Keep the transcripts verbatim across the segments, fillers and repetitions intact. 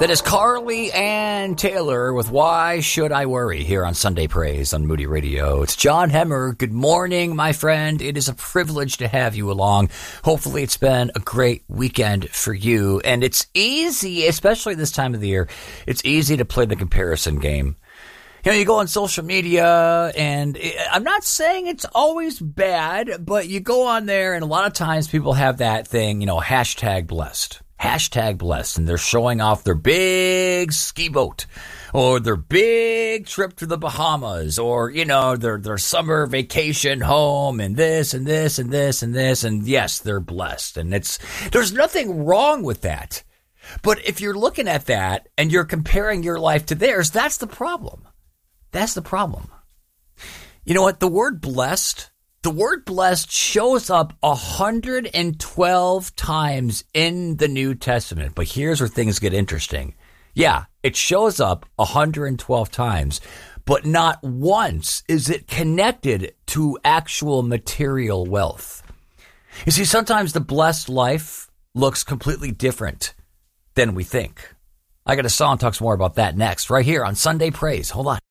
That is Carly Ann Taylor with Why Should I Worry here on Sunday Praise on Moody Radio. It's John Hemmer. Good morning, my friend. It is a privilege to have you along. Hopefully it's been a great weekend for you. And it's easy, especially this time of the year, it's easy to play the comparison game. You know, you go on social media, and I'm not saying it's always bad, but you go on there, and a lot of times people have that thing, you know, hashtag blessed. Hashtag blessed, and they're showing off their big ski boat or their big trip to the Bahamas or, you know, their their summer vacation home and this and this and this and this. And yes, they're blessed. And it's there's nothing wrong with that. But if you're looking at that and you're comparing your life to theirs, that's the problem. That's the problem. You know what? The word blessed The word blessed shows up one hundred twelve times in the New Testament. But here's where things get interesting. Yeah, it shows up one hundred twelve times, but not once is it connected to actual material wealth. You see, sometimes the blessed life looks completely different than we think. I got a song talks more about that next, right here on Sunday Praise. Hold on.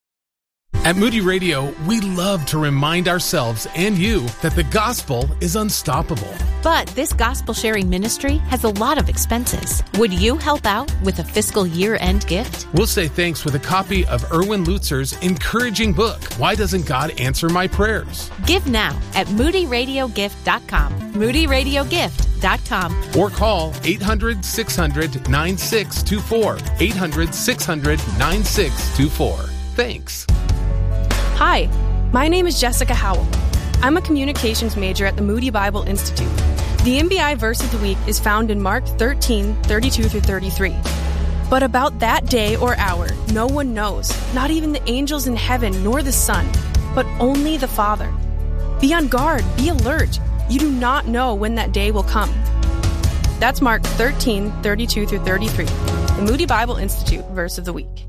At Moody Radio, we love to remind ourselves and you that the gospel is unstoppable. But this gospel sharing ministry has a lot of expenses. Would you help out with a fiscal year-end gift? We'll say thanks with a copy of Erwin Lutzer's encouraging book, Why Doesn't God Answer My Prayers? Give now at moody radio gift dot com. moody radio gift dot com. Or call eight hundred, six hundred, nine six two four. eight hundred, six hundred, nine six two four. Thanks. Hi, my name is Jessica Howell. I'm a communications major at the Moody Bible Institute. The M B I verse of the week is found in Mark thirteen, thirty-two through thirty-three. But about that day or hour, no one knows, not even the angels in heaven nor the Son, but only the Father. Be on guard, be alert. You do not know when that day will come. That's Mark thirteen, thirty-two through thirty-three, the Moody Bible Institute verse of the week.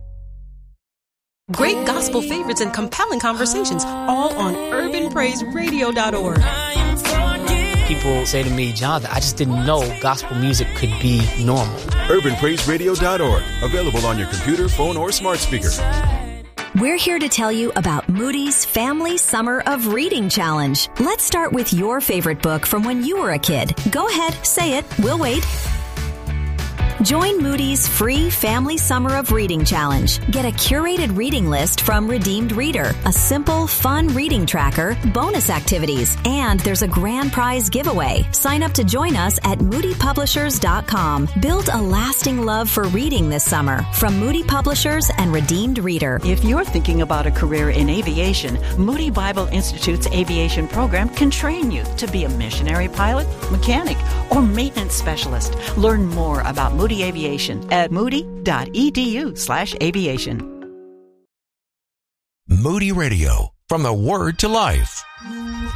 Great gospel favorites and compelling conversations, all on urban praise radio dot org. People say to me, Jonathan, I just didn't know gospel music could be normal. urban praise radio dot org, available on your computer, phone, or smart speaker. We're here to tell you about Moody's Family Summer of Reading Challenge. Let's start with your favorite book from when you were a kid. Go ahead, say it. We'll wait. Join Moody's free Family Summer of Reading Challenge. Get a curated reading list from Redeemed Reader, a simple, fun reading tracker, bonus activities, and there's a grand prize giveaway. Sign up to join us at moody publishers dot com. Build a lasting love for reading this summer from Moody Publishers and Redeemed Reader. If you're thinking about a career in aviation, Moody Bible Institute's aviation program can train you to be a missionary pilot, mechanic, or maintenance specialist. Learn more about Moody Aviation at moody dot e d u slash aviation. Moody Radio, from the Word to Life.